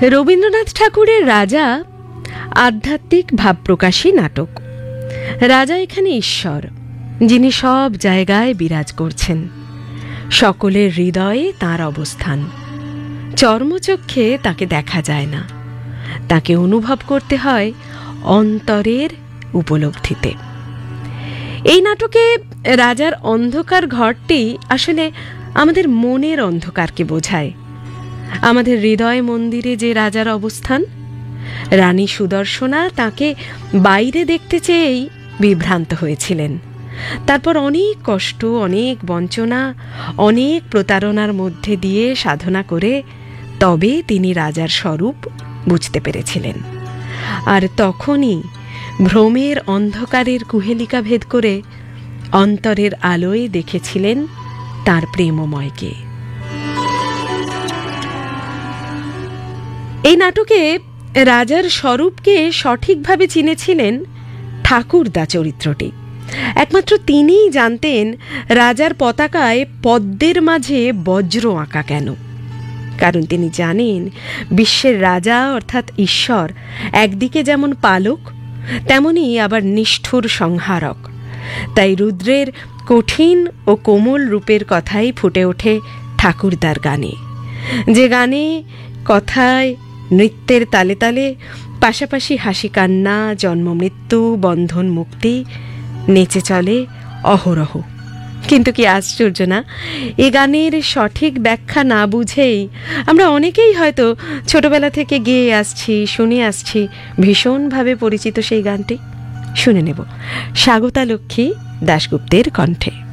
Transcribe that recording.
রবীন্দ্রনাথ ঠাকুরের রাজা আধ্যাত্মিক ভাবপ্রকাশী নাটক। রাজা এখানে ঈশ্বর, যিনি সব জায়গায় বিরাজ করছেন। সকলের হৃদয়ে তাঁর অবস্থান। চর্মচক্ষে তাকে দেখা যায় না, তাকে অনুভব করতে হয় অন্তরের উপলব্ধিতে। এই নাটকে রাজার অন্ধকার ঘরটি আসলে আমাদের মনের অন্ধকারকে বোঝায়। আমাদের হৃদয় মন্দিরে যে রাজার অবস্থান, রানী সুদর্শনা তাকে বাইরে দেখতে চেয়েই বিভ্রান্ত হয়েছিলেন। তারপর অনেক কষ্ট, অনেক বঞ্চনা, অনেক প্রতারণার মধ্যে দিয়ে সাধনা করে তবে তিনি রাজার স্বরূপ বুঝতে পেরেছিলেন। আর তখনই ভ্রমের অন্ধকারের কুহেলিকা ভেদ করে অন্তরের আলোয় দেখেছিলেন তার প্রেমময়কে। এই নাটকে রাজার স্বরূপকে সঠিকভাবে চিনেছিলেন ঠাকুরদা চরিত্রটি। একমাত্র তিনিই জানতেন রাজার পতাকায় পদ্মের মাঝে বজ্র আঁকা কেন। কারণ তিনি জানেন বিশ্বের রাজা অর্থাৎ ঈশ্বর একদিকে যেমন পালক, তেমনি আবার নিষ্ঠুর সংহারক। তাই রুদ্রের কঠিন ও কোমল রূপের কথাই ফুটে ওঠে ঠাকুরদার গানে, যে গানে কথায় নৃত্যের তালে তালে পাশাপাশি হাসি কান্না, জন্ম মৃত্যু, বন্ধন মুক্তি নেচে চলে অহরহ। কিন্তু কি আশ্চর্য না, এ গানের সঠিক ব্যাখ্যা না বুঝেই আমরা অনেকেই হয়তো ছোটবেলা থেকে গেয়ে আসছি, শুনে আসছি ভীষণভাবে পরিচিত সেই গানটি। শুনে নেব স্বাগতা লক্ষ্মী দাশগুপ্তের কণ্ঠে।